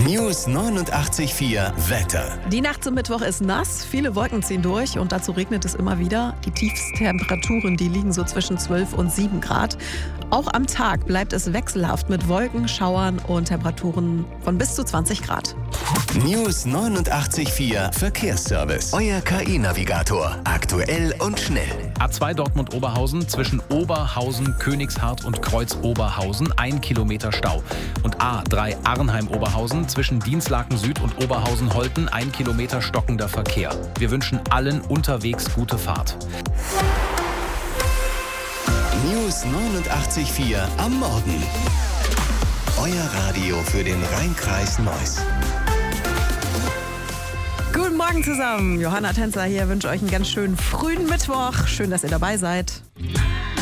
News 89.4 Wetter. Die Nacht zum Mittwoch ist nass, viele Wolken ziehen durch und dazu regnet es immer wieder. Die Tiefsttemperaturen, die liegen so zwischen 12 und 7 Grad. Auch am Tag bleibt es wechselhaft mit Wolken, Schauern und Temperaturen von bis zu 20 Grad. News 89.4 Verkehrsservice. Euer KI-Navigator. Aktuell und schnell. A2 Dortmund-Oberhausen zwischen Oberhausen, Königshardt und Kreuz-Oberhausen 1 Kilometer Stau. Und A3 Arnheim-Oberhausen zwischen Dinslaken Süd und Oberhausen-Holten 1 Kilometer stockender Verkehr. Wir wünschen allen unterwegs gute Fahrt. News 89.4 am Morgen. Euer Radio für den Rhein-Kreis Neuss. Guten Morgen zusammen. Johanna Tänzer hier, wünsche euch einen ganz schönen frühen Mittwoch. Schön, dass ihr dabei seid.